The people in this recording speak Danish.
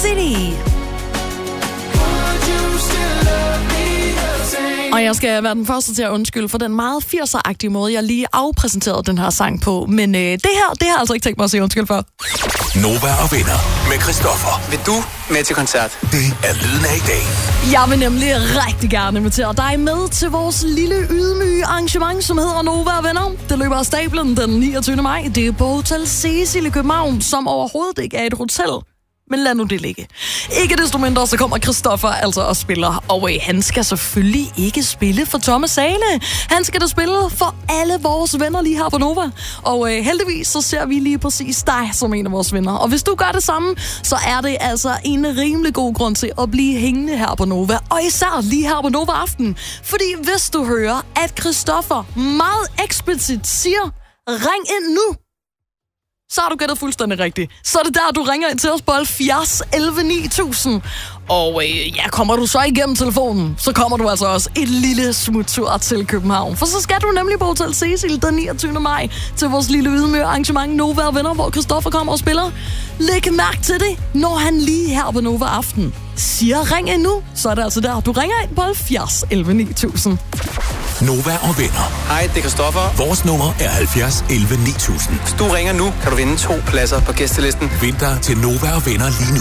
City. Og jeg skal være den første til at undskylde for den meget 80'er-agtige måde, jeg lige afpræsenterede den her sang på. Men det har jeg altså ikke tænkt mig at sige undskyld for. Nova og venner med Christoffer. Vil du med til koncert? Det er lyden af i dag. Jeg vil nemlig rigtig gerne invitere dig med til vores lille ydmyge arrangement, som hedder Nova og venner. Det løber af stablen den 29. maj. Det er på Hotel Cecil i København, som overhovedet ikke er et hotel. Men lad nu det ligge. Ikke desto mindre, så kommer Christoffer altså og spiller. Og han skal selvfølgelig ikke spille for tomme sale. Han skal da spille for alle vores venner lige her på Nova. Og heldigvis, så ser vi lige præcis dig som en af vores venner. Og hvis du gør det samme, så er det altså en rimelig god grund til at blive hængende her på Nova. Og især lige her på Nova Aften. Fordi hvis du hører, at Christoffer meget eksplicit siger, ring ind nu, så har du gættet fuldstændig rigtigt. Så er det der, du ringer ind til os på 70 11 9000. Og kommer du så igennem telefonen, så kommer du altså også et lille smuttur til København. For så skal du nemlig på Hotel Cecil den 29. maj til vores lille ydmyge arrangement Nova og venner, hvor Christoffer kommer og spiller. Læg mærke til det, når han lige her på Nova Aften siger ring ind nu, så er det altså der, du ringer ind på 70 11 9000. Nova og venner. Hej, det er Christoffer. Vores nummer er 70 11 9000. Hvis du ringer nu, kan du vinde 2 pladser på gæstelisten. Vind dig til Nova og venner lige nu.